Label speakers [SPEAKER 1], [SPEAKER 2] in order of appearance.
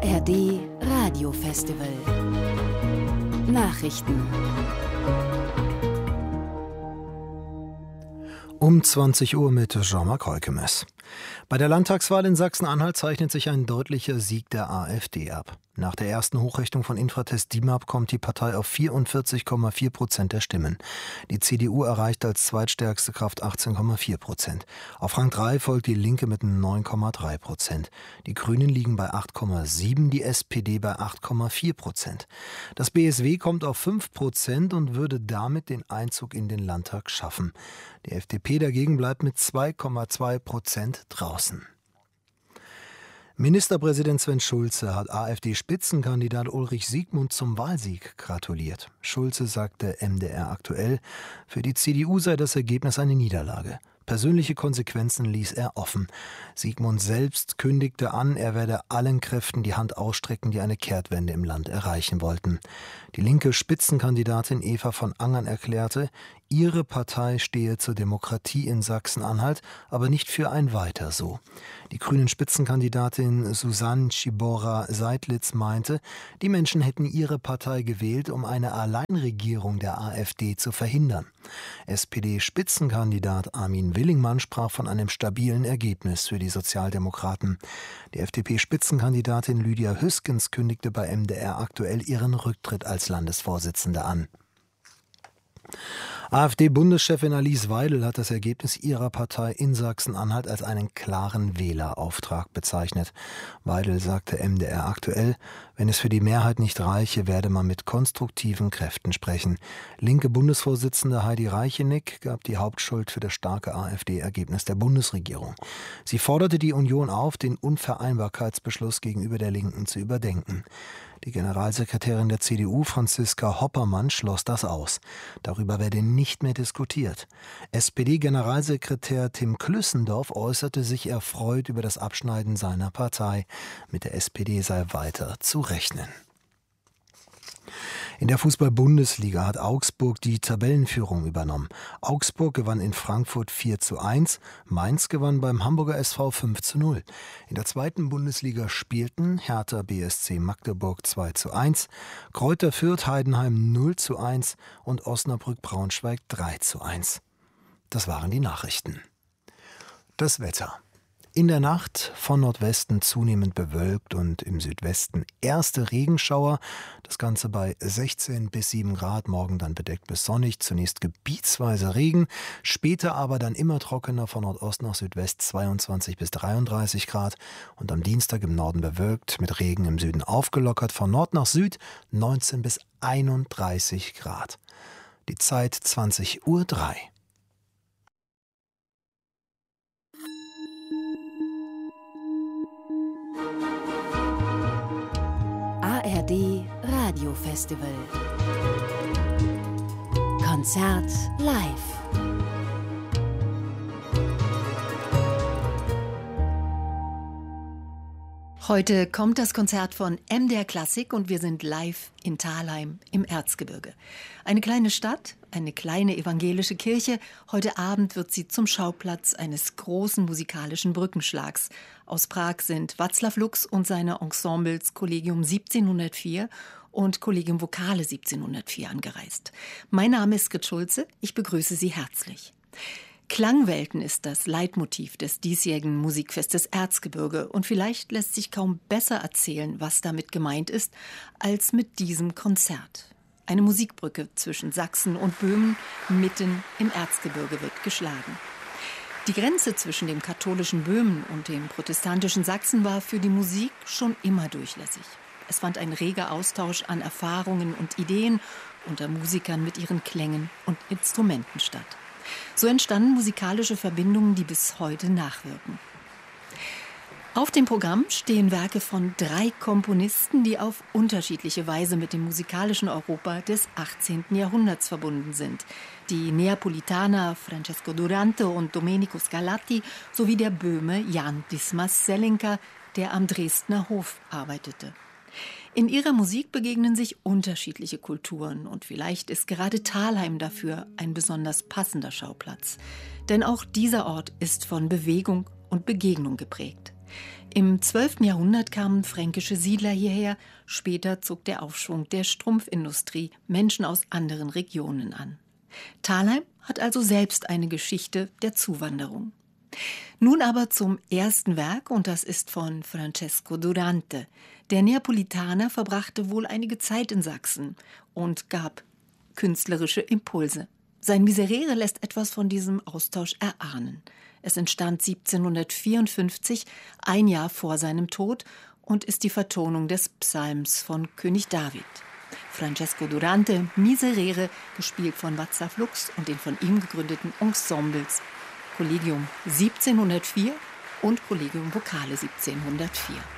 [SPEAKER 1] ARD Radiofestival. Nachrichten.
[SPEAKER 2] Um 20 Uhr mit Jean-Marc Heukemes. Bei der Landtagswahl in Sachsen-Anhalt zeichnet sich ein deutlicher Sieg der AfD ab. Nach der ersten Hochrechnung von Infratest DIMAP kommt die Partei auf 44,4% der Stimmen. Die CDU erreicht als zweitstärkste Kraft 18,4%. Auf Rang 3 folgt die Linke mit 9,3%. Die Grünen liegen bei 8,7%, die SPD bei 8,4%. Das BSW kommt auf 5% und würde damit den Einzug in den Landtag schaffen. Die FDP dagegen bleibt mit 2,2% draußen. Ministerpräsident Sven Schulze hat AfD-Spitzenkandidat Ulrich Siegmund zum Wahlsieg gratuliert. Schulze sagte MDR aktuell, für die CDU sei das Ergebnis eine Niederlage. Persönliche Konsequenzen ließ er offen. Siegmund selbst kündigte an, er werde allen Kräften die Hand ausstrecken, die eine Kehrtwende im Land erreichen wollten. Die linke Spitzenkandidatin Eva von Angern erklärte, ihre Partei stehe zur Demokratie in Sachsen-Anhalt, aber nicht für ein Weiter so. Die grünen Spitzenkandidatin Susanne Schibora-Seidlitz meinte, die Menschen hätten ihre Partei gewählt, um eine Alleinregierung der AfD zu verhindern. SPD-Spitzenkandidat Armin Willingmann sprach von einem stabilen Ergebnis für die Sozialdemokraten. Die FDP-Spitzenkandidatin Lydia Hüskens kündigte bei MDR aktuell ihren Rücktritt als Landesvorsitzende an. AfD-Bundeschefin Alice Weidel hat das Ergebnis ihrer Partei in Sachsen-Anhalt als einen klaren Wählerauftrag bezeichnet. Weidel sagte MDR aktuell, wenn es für die Mehrheit nicht reiche, werde man mit konstruktiven Kräften sprechen. Linke Bundesvorsitzende Heidi Reichenick gab die Hauptschuld für das starke AfD-Ergebnis der Bundesregierung. Sie forderte die Union auf, den Unvereinbarkeitsbeschluss gegenüber der Linken zu überdenken. Die Generalsekretärin der CDU, Franziska Hoppermann, schloss das aus. Darüber werde nicht mehr diskutiert. SPD-Generalsekretär Tim Klüssendorf äußerte sich erfreut über das Abschneiden seiner Partei. Mit der SPD sei weiter zu rechnen. In der Fußball-Bundesliga hat Augsburg die Tabellenführung übernommen. Augsburg gewann in Frankfurt 4:1, Mainz gewann beim Hamburger SV 5:0. In der zweiten Bundesliga spielten Hertha BSC Magdeburg 2:1, Greuther Fürth Heidenheim 0:1 und Osnabrück Braunschweig 3:1. Das waren die Nachrichten. Das Wetter. In der Nacht von Nordwesten zunehmend bewölkt und im Südwesten erste Regenschauer. Das Ganze bei 16 bis 7 Grad, morgen dann bedeckt bis sonnig. Zunächst gebietsweise Regen, später aber dann immer trockener von Nordost nach Südwest 22 bis 33 Grad. Und am Dienstag im Norden bewölkt, mit Regen im Süden aufgelockert, von Nord nach Süd 19 bis 31 Grad. Die Zeit 20:03 Uhr.
[SPEAKER 1] ARD Radiofestival. Konzert live. Heute kommt das Konzert von MDR Klassik und wir sind live in Thalheim im Erzgebirge. Eine kleine Stadt, eine kleine evangelische Kirche. Heute Abend wird sie zum Schauplatz eines großen musikalischen Brückenschlags. Aus Prag sind Václav Lux und seine Ensembles Collegium 1704 und Collegium Vocale 1704 angereist. Mein Name ist Grit Schulze, ich begrüße Sie herzlich. Klangwelten ist das Leitmotiv des diesjährigen Musikfestes Erzgebirge und vielleicht lässt sich kaum besser erzählen, was damit gemeint ist, als mit diesem Konzert. Eine Musikbrücke zwischen Sachsen und Böhmen mitten im Erzgebirge wird geschlagen. Die Grenze zwischen dem katholischen Böhmen und dem protestantischen Sachsen war für die Musik schon immer durchlässig. Es fand ein reger Austausch an Erfahrungen und Ideen unter Musikern mit ihren Klängen und Instrumenten statt. So entstanden musikalische Verbindungen, die bis heute nachwirken. Auf dem Programm stehen Werke von 3 Komponisten, die auf unterschiedliche Weise mit dem musikalischen Europa des 18. Jahrhunderts verbunden sind. Die Neapolitaner Francesco Durante und Domenico Scarlatti sowie der Böhme Jan Dismas Selinka, der am Dresdner Hof arbeitete. In ihrer Musik begegnen sich unterschiedliche Kulturen und vielleicht ist gerade Thalheim dafür ein besonders passender Schauplatz. Denn auch dieser Ort ist von Bewegung und Begegnung geprägt. Im 12. Jahrhundert kamen fränkische Siedler hierher, später zog der Aufschwung der Strumpfindustrie Menschen aus anderen Regionen an. Thalheim hat also selbst eine Geschichte der Zuwanderung. Nun aber zum ersten Werk, und das ist von Francesco Durante. Der Neapolitaner verbrachte wohl einige Zeit in Sachsen und gab künstlerische Impulse. Sein Miserere lässt etwas von diesem Austausch erahnen. Es entstand 1754, ein Jahr vor seinem Tod, und ist die Vertonung des Psalms von König David. Francesco Durante, Miserere, gespielt von Václav Lux und den von ihm gegründeten Ensembles Collegium 1704 und Collegium Vocale 1704.